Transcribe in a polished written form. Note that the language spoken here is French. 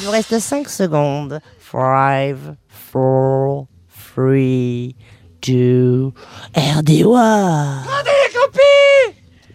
vous reste 5 secondes. 5, 4, 3, 2, RDOA. Rendez les